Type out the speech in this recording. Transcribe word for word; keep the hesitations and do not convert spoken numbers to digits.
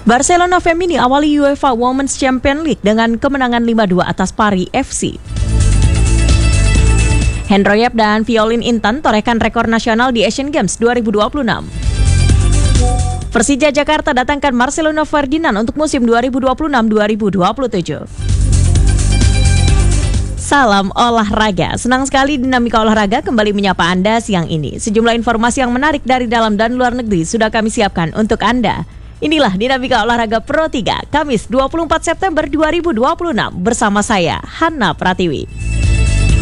Barcelona Femini awali UEFA Women's Champions League dengan kemenangan lima dua atas Paris F C. Hendroyep dan Violin Intan torehkan rekor nasional di Asian Games dua ribu dua puluh enam. Persija Jakarta datangkan Marcelino Ferdinand untuk musim dua ribu dua puluh enam dua ribu dua puluh tujuh. Salam olahraga, senang sekali Dinamika Olahraga kembali menyapa Anda siang ini. Sejumlah informasi yang menarik dari dalam dan luar negeri sudah kami siapkan untuk Anda. Inilah Dinamika Olahraga Pro tiga, Kamis dua puluh empat September dua ribu dua puluh enam bersama saya, Hana Pratiwi.